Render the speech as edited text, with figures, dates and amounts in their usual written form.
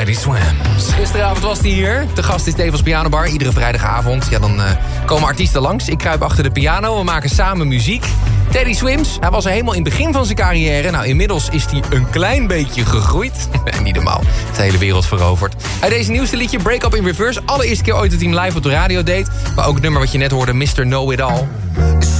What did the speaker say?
Teddy Swims. Gisteravond was hij hier. De gast is tevens pianobar. Iedere vrijdagavond. Ja, dan komen artiesten langs. Ik kruip achter de piano. We maken samen muziek. Teddy Swims, hij was er helemaal in het begin van zijn carrière. Nou, inmiddels is hij een klein beetje gegroeid. Niet normaal. De hele wereld veroverd. Hij deze nieuwste liedje, Break Up in Reverse. Allereerste keer ooit dat hij hem live op de radio deed. Maar ook het nummer wat je net hoorde, Mr. Know It All.